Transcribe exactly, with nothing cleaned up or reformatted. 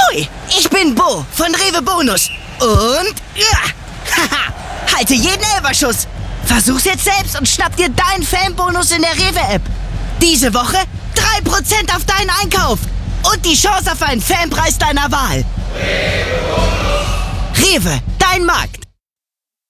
Ahoi, ich bin Bo von Rewe Bonus. Und, ja, haha, halte jeden Elberschuss. Versuch's jetzt selbst und schnapp dir deinen Fanbonus in der Rewe-App. Diese Woche drei Prozent auf deinen Einkauf. Und die Chance auf einen Fanpreis deiner Wahl. Rewe, dein Markt.